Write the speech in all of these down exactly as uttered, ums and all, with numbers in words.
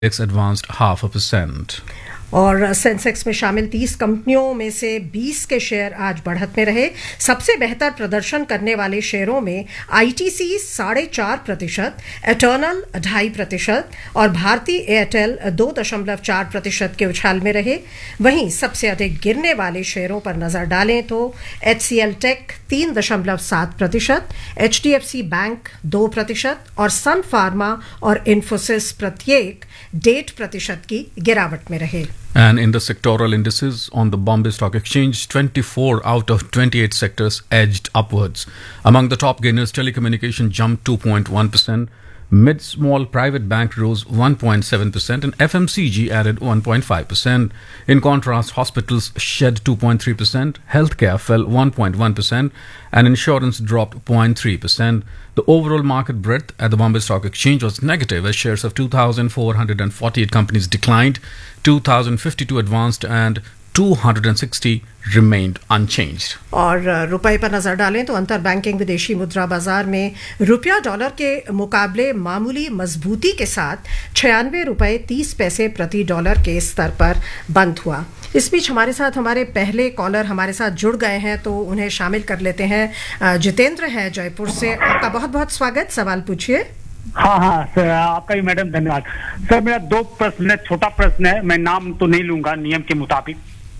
It's advanced half a percent. और Sensex में शामिल तीस कंपनियों में से बीस के शेयर आज बढ़त में रहे। सबसे बेहतर प्रदर्शन करने वाले शेयरों में आईटीसी साढ़े चार प्रतिशत, एटर्नल ढाई प्रतिशत और भारती एयरटेल दो दशमलव चार प्रतिशत के उछाल में रहे। वहीं सबसे अधिक गिरने वाले शेयरों पर नजर डालें तो एचसीएल टेक तीन दशमलव सात प्रतिशत, एचडीएफसी बैंक दो प्रतिशत और सन फार्मा और इन्फोसिस प्रत्येक डेढ़ प्रतिशत की गिरावट में रहे। And in the sectoral indices on the Bombay Stock Exchange, twenty-four out of twenty-eight sectors edged upwards. Among the top gainers, telecommunication jumped two point one percent, mid-small private bank rose one point seven percent, and F M C G added one point five percent. In contrast, hospitals shed two point three percent, healthcare fell one point one percent, and insurance dropped zero point three percent. The overall market breadth at the Bombay Stock Exchange was negative as shares of two thousand four hundred forty-eight companies declined, two thousand fifty-two advanced and two hundred sixty remained unchanged. और रुपए पर नजर डालें तो अंतर banking विदेशी मुद्रा बाजार में रुपया डॉलर के मुकाबले मामूली मजबूती के साथ छियानवे रुपए तीस पैसे प्रति डॉलर के स्तर पर बंद हुआ। इस बीच हमारे साथ हमारे पहले कॉलर हमारे साथ जुड़ गए हैं तो उन्हें शामिल कर लेते हैं। जितेंद्र है जयपुर से, आपका बहुत बहुत स्वागत, सवाल पूछिए। हाँ हाँ सर, आपका भी मैडम धन्यवाद। सर मेरा दो प्रश्न है, छोटा प्रश्न है, मैं नाम तो नहीं लूंगा नियम के मुताबिक।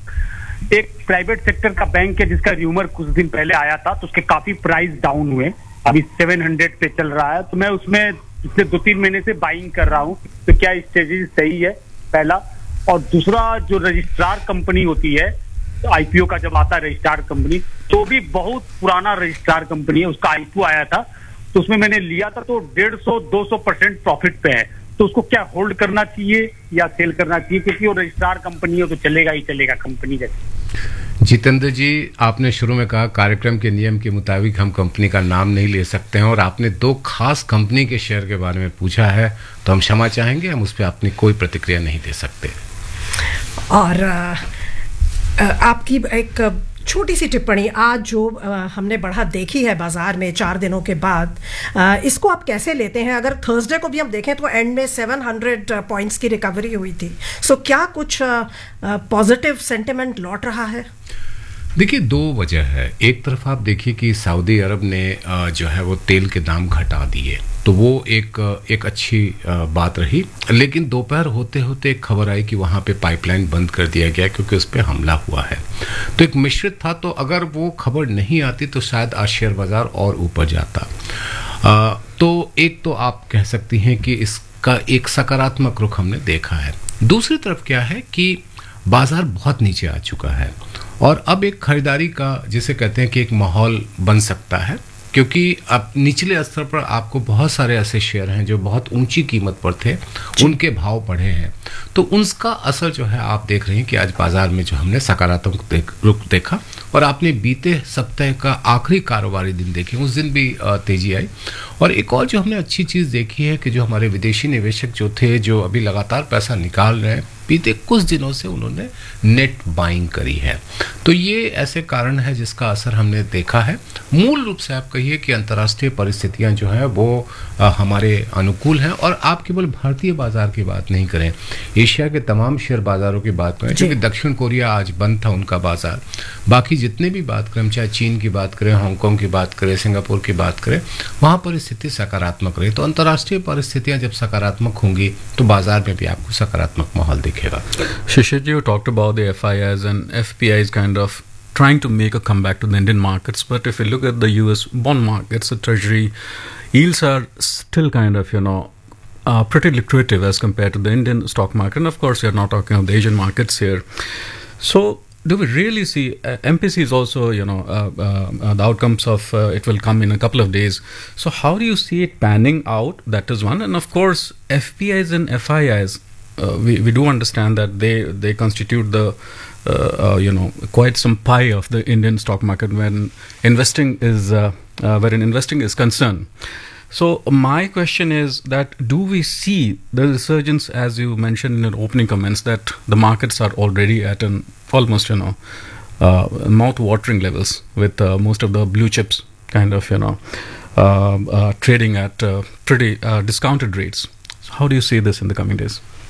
एक प्राइवेट सेक्टर का बैंक है जिसका र्यूमर कुछ दिन पहले आया था तो उसके काफी प्राइस डाउन हुए, अभी सात सौ पे चल रहा है, तो मैं उसमें पिछले दो तीन महीने से बाइंग कर रहा हूँ, तो क्या स्ट्रेटेजी सही है? पहला। और दूसरा, जो रजिस्ट्रार कंपनी होती है आईपीओ का जब आता है रजिस्ट्रार कंपनी, तो भी बहुत पुराना रजिस्ट्रार कंपनी है, उसका आईपीओ आया था तो उसमें मैंने लिया था तो डेढ़ सौ दो सौ परसेंट प्रॉफिट पे है, तो उसको क्या होल्ड करना चाहिए या सेल करना चाहिए? क्योंकि वो रजिस्ट्रार कंपनी है तो चलेगा ही चलेगा कंपनी जैसे। जितेंद्र जी, आपने शुरू में कहा कार्यक्रम के नियम के मुताबिक हम कंपनी का नाम नहीं ले सकते हैं और आपने दो खास कंपनी के शेयर के बारे में पूछा है तो हम क्षमा चाहेंगे, हम उस पर अपनी कोई प्रतिक्रिया नहीं दे सकते। और आपकी एक छोटी सी टिप्पणी, आज जो हमने बढ़त देखी है बाजार में चार दिनों के बाद, इसको आप कैसे लेते हैं? अगर थर्सडे को भी हम देखें तो एंड में सात सौ पॉइंट्स की रिकवरी हुई थी, सो क्या कुछ पॉजिटिव सेंटिमेंट लौट रहा है? देखिए, दो वजह है। एक तरफ आप देखिए कि सऊदी अरब ने जो है वो तेल के दाम घटा दिए, तो वो एक एक अच्छी बात रही, लेकिन दोपहर होते होते एक खबर आई कि वहाँ पे पाइपलाइन बंद कर दिया गया क्योंकि उस पर हमला हुआ है, तो एक मिश्रित था। तो अगर वो खबर नहीं आती तो शायद आज शेयर बाजार और ऊपर जाता। आ, तो एक तो आप कह सकती हैं कि इसका एक सकारात्मक रुख हमने देखा है। दूसरी तरफ क्या है कि बाजार बहुत नीचे आ चुका है और अब एक खरीदारी का, जिसे कहते हैं कि एक माहौल बन सकता है, क्योंकि अब निचले स्तर पर आपको बहुत सारे ऐसे शेयर हैं जो बहुत ऊंची कीमत पर थे, उनके भाव बढ़े हैं, तो उसका असर जो है आप देख रहे हैं कि आज बाजार में जो हमने सकारात्मक देख, रुख देखा। और आपने बीते सप्ताह का आखिरी कारोबारी दिन देखे, उस दिन भी तेजी आई। और एक और जो हमने अच्छी चीज़ देखी है कि जो हमारे विदेशी निवेशक जो थे, जो अभी लगातार पैसा निकाल रहे हैं, बीते कुछ दिनों से उन्होंने नेट बाइंग करी है, तो ये ऐसे कारण है जिसका असर हमने देखा है। मूल रूप से आप कहिए कि अंतर्राष्ट्रीय परिस्थितियां जो है वो आ, हमारे अनुकूल हैं। और आप केवल भारतीय बाजार की बात नहीं करें, एशिया के तमाम शेयर बाजारों की बात करें, क्योंकि दक्षिण कोरिया आज बंद था उनका बाजार, बाकी जितने भी बात करें, चाहे चीन की बात करें, हांगकांग की बात करें, सिंगापुर की बात करें, वहाँ परिस्थिति सकारात्मक रही। तो अंतर्राष्ट्रीय परिस्थितियां जब सकारात्मक होंगी तो बाजार में भी आपको सकारात्मक माहौल दिखेगा। Shishir, you talked about the F I Is and F P Is kind of trying to make a comeback to the Indian markets, but if you look at the U S bond markets, the treasury yields are still kind of, you know, uh, pretty lucrative as compared to the Indian stock market. And of course, you're not talking of the Asian markets here. So, do we really see uh, M P C is also, you know, uh, uh, the outcomes of uh, it will come in a couple of days. So, how do you see it panning out? That is one. And of course, F P Is and F I Is, uh, we, we do understand that they, they constitute the, uh, uh, you know, quite some pie of the Indian stock market when investing is, uh, uh, wherein investing is concerned. So my question is that do we see the resurgence, as you mentioned in your opening comments, that the markets are already at an almost, you know, uh, mouth-watering levels with uh, most of the blue chips kind of, you know, uh, uh, trading at uh, pretty uh, discounted rates. So how do you see this in the coming days?